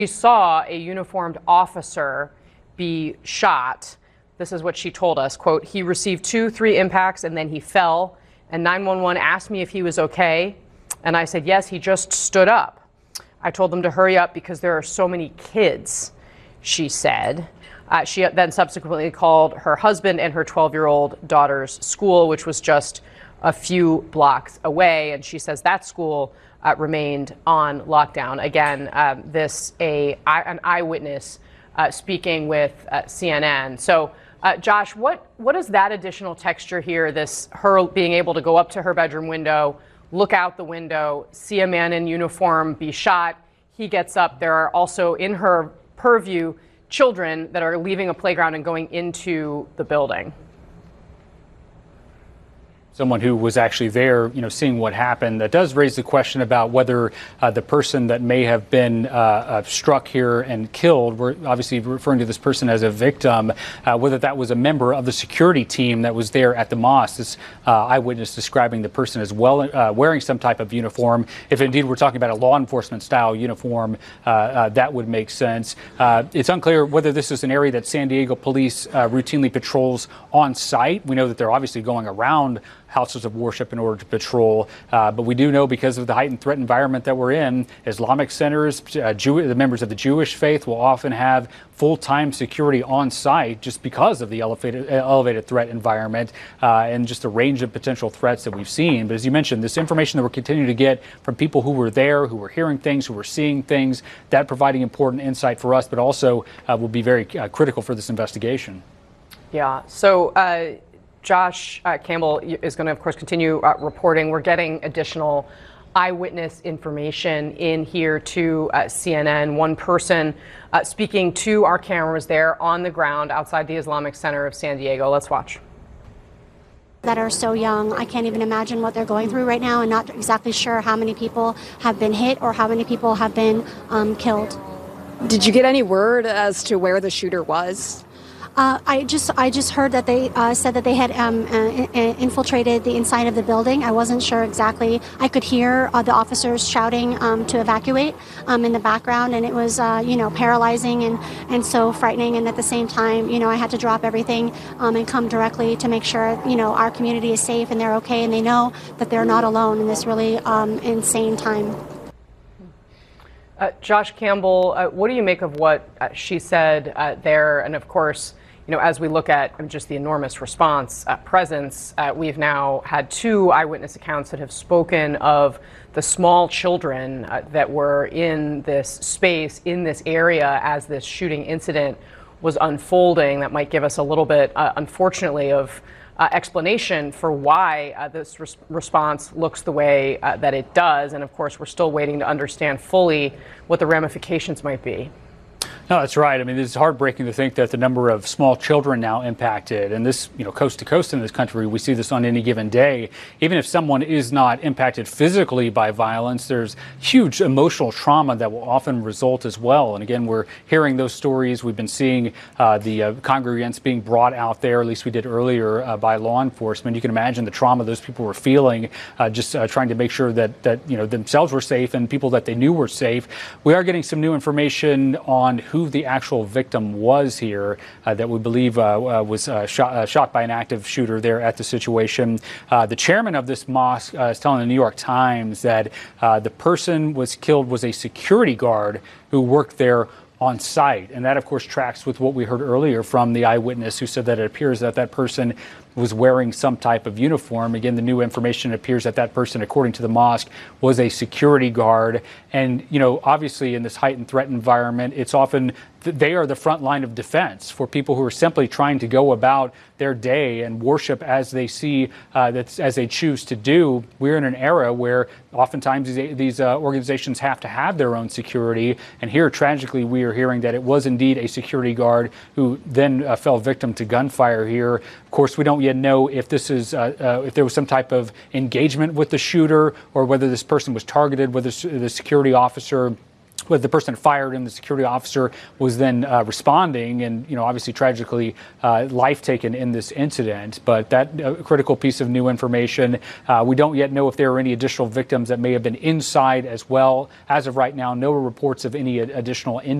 She saw a uniformed officer be shot. This is what she told us, quote, "He received 2-3 impacts and then he fell, and 911 asked me if he was okay. And I said, yes, he just stood up. I told them to hurry up because there are so many kids," she said. She then subsequently called her husband and her 12-year-old daughter's school, which was just a few blocks away. And she says that school remained on lockdown. Again, an eyewitness speaking with CNN. So, Josh, what is that additional texture here? Her being able to go up to her bedroom window, look out the window, see a man in uniform be shot. He gets up. There are also in her purview children that are leaving a playground and going into the building. Someone who was actually there, seeing what happened. That does raise the question about whether the person that may have been struck here and killed, we're obviously referring to this person as a victim, whether that was a member of the security team that was there at the mosque. This eyewitness describing the person as well wearing some type of uniform. If indeed we're talking about a law enforcement style uniform, that would make sense. It's unclear whether this is an area that San Diego police routinely patrols on site. We know that they're obviously going around houses of worship in order to patrol. But we do know, because of the heightened threat environment that we're in, Islamic centers, the members of the Jewish faith will often have full-time security on site just because of the elevated threat environment and just the range of potential threats that we've seen. But as you mentioned, this information that we're continuing to get from people who were there, who were hearing things, who were seeing things, that providing important insight for us, but also will be very critical for this investigation. Yeah. So, Josh Campbell is going to, of course, continue reporting. We're getting additional eyewitness information in here to CNN. One person speaking to our cameras there on the ground outside the Islamic Center of San Diego. Let's watch. That are so young. I can't even imagine what they're going through right now, and not exactly sure how many people have been hit or how many people have been killed. Did you get any word as to where the shooter was? I just heard that they said that they had infiltrated the inside of the building. I wasn't sure exactly. I could hear the officers shouting to evacuate in the background, and it was paralyzing and so frightening. And at the same time, I had to drop everything and come directly to make sure our community is safe and they're okay, and they know that they're not alone in this really insane time. Josh Campbell, what do you make of what she said there? And of course, as we look at just the enormous response presence, we've now had 2 eyewitness accounts that have spoken of the small children that were in this space, in this area, as this shooting incident was unfolding. That might give us a little bit, unfortunately, of explanation for why this response looks the way that it does. And of course, we're still waiting to understand fully what the ramifications might be. No, that's right. I mean, it's heartbreaking to think that the number of small children now impacted, and this, coast to coast in this country, we see this on any given day. Even if someone is not impacted physically by violence, there's huge emotional trauma that will often result as well. And again, we're hearing those stories. We've been seeing the congregants being brought out there, at least we did earlier, by law enforcement. You can imagine the trauma those people were feeling, just trying to make sure that themselves were safe and people that they knew were safe. We are getting some new information on who the actual victim was here that we believe was shot by an active shooter there at the situation. The chairman of this mosque is telling the New York Times that the person was killed was a security guard who worked there on site. And that, of course, tracks with what we heard earlier from the eyewitness who said that it appears that that person was wearing some type of uniform. Again, the new information appears that that person, according to the mosque, was a security guard. And, obviously in this heightened threat environment, it's often they are the front line of defense for people who are simply trying to go about their day and worship as they see, as they choose to do. We're in an era where oftentimes these organizations have to have their own security. And here, tragically, we are hearing that it was indeed a security guard who then fell victim to gunfire here. Of course, we don't yet know if this is if there was some type of engagement with the shooter or whether this person was targeted, whether the security officer the person fired him, the security officer, was then responding, and obviously tragically life taken in this incident. But that critical piece of new information. We don't yet know if there are any additional victims that may have been inside as well. As of right now, no reports of any additional